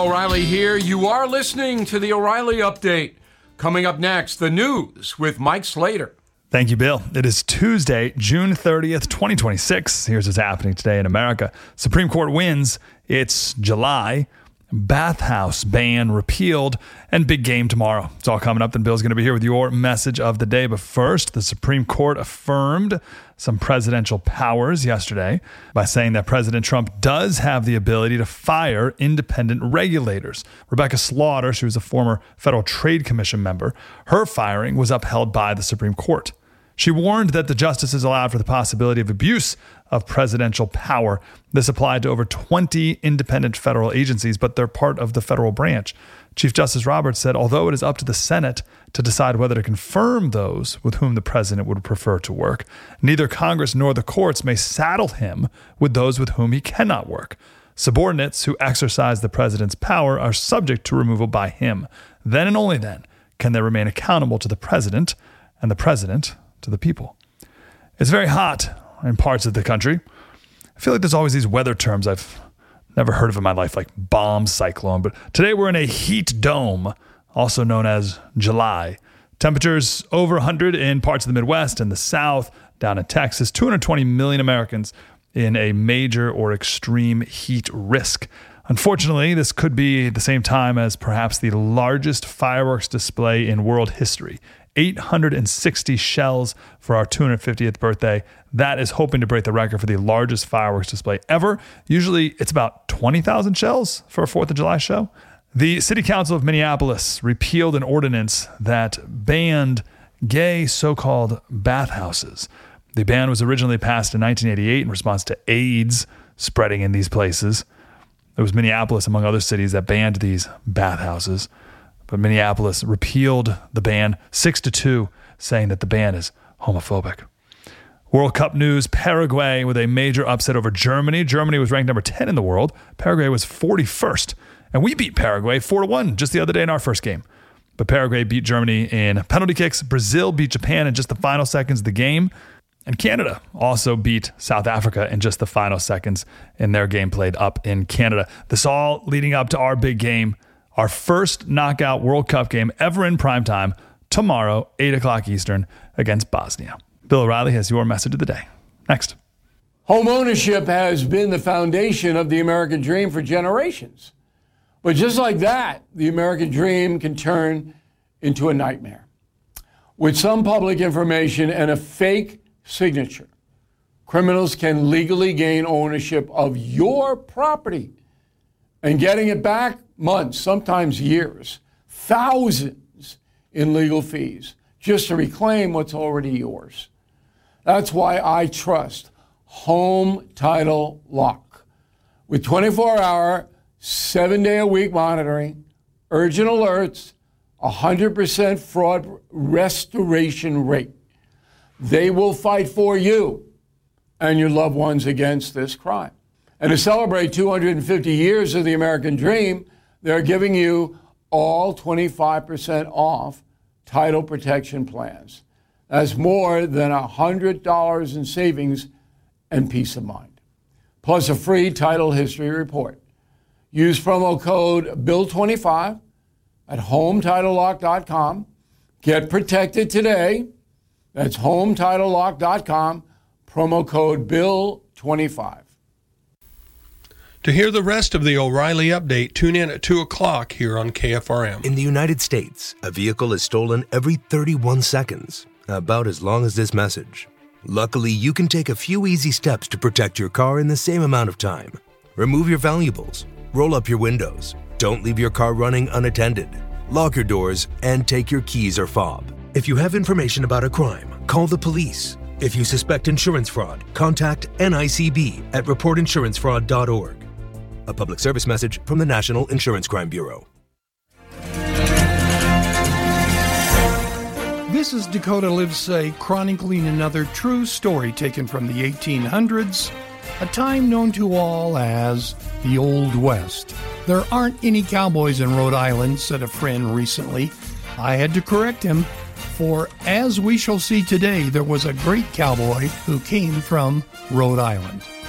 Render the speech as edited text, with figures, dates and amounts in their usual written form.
O'Reilly here. You are listening to the O'Reilly Update. Coming up next, the news with Mike Slater. Thank you, Bill. It is Tuesday, June 30th, 2026. Here's what's happening today in America. Supreme Court wins. It's July. Bathhouse ban repealed, and big game tomorrow. It's all coming up, and Bill's going to be here with your message of the day. But first, the Supreme Court affirmed some presidential powers yesterday by saying that President Trump does have the ability to fire independent regulators. Rebecca Slaughter, she was a former Federal Trade Commission member, her firing was upheld by the Supreme Court. She warned that the justices allowed for the possibility of abuse of presidential power. This applied to over 20 independent federal agencies, but they're part of the federal branch. Chief Justice Roberts said, although it is up to the Senate to decide whether to confirm those with whom the president would prefer to work, neither Congress nor the courts may saddle him with those with whom he cannot work. Subordinates who exercise the president's power are subject to removal by him. Then and only then can they remain accountable to the president and the president to the people. It's very hot in parts of the country. I feel like there's always these weather terms I've never heard of in my life, like bomb cyclone. But today we're in a heat dome, also known as July. Temperatures over 100 in parts of the Midwest and the South, down in Texas. 220 million Americans in a major or extreme heat risk. Unfortunately, this could be the same time as perhaps the largest fireworks display in world history. 860 shells for our 250th birthday. That is hoping to break the record for the largest fireworks display ever. Usually it's about 20,000 shells for a 4th of July show. The City Council of Minneapolis repealed an ordinance that banned gay so-called bathhouses. The ban was originally passed in 1988 in response to AIDS spreading in these places. It was Minneapolis, among other cities, that banned these bathhouses. But Minneapolis repealed the ban 6-2, saying that the ban is homophobic. World Cup news, Paraguay with a major upset over Germany. Germany was ranked number 10 in the world. Paraguay was 41st. And we beat Paraguay 4-1 just the other day in our first game. But Paraguay beat Germany in penalty kicks. Brazil beat Japan in just the final seconds of the game. And Canada also beat South Africa in just the final seconds in their game played up in Canada. This all leading up to our big game, our first knockout World Cup game ever in primetime, tomorrow, 8 o'clock Eastern, against Bosnia. Bill O'Reilly has your message of the day. Next. Home ownership has been the foundation of the American dream for generations. But just like that, the American dream can turn into a nightmare. With some public information and a fake signature, criminals can legally gain ownership of your property, and getting it back months, sometimes years, thousands in legal fees just to reclaim what's already yours. That's why I trust Home Title Lock. With 24-hour, 7-day-a-week monitoring, urgent alerts, 100% fraud restoration rate, they will fight for you and your loved ones against this crime. And to celebrate 250 years of the American dream, they're giving you all 25% off title protection plans. That's more than $100 in savings and peace of mind. Plus a free title history report. Use promo code BILL25 at HomeTitleLock.com. Get protected today. That's HomeTitleLock.com. Promo code BILL25. To hear the rest of the O'Reilly Update, tune in at 2 o'clock here on KFRM. In the United States, a vehicle is stolen every 31 seconds, about as long as this message. Luckily, you can take a few easy steps to protect your car in the same amount of time. Remove your valuables, roll up your windows, don't leave your car running unattended, lock your doors, and take your keys or fob. If you have information about a crime, call the police. If you suspect insurance fraud, contact NICB at reportinsurancefraud.org. A public service message from the National Insurance Crime Bureau. This is Dakota Livesay chronicling another true story taken from the 1800s, a time known to all as the Old West. There aren't any cowboys in Rhode Island, said a friend recently. I had to correct him, for as we shall see today, there was a great cowboy who came from Rhode Island.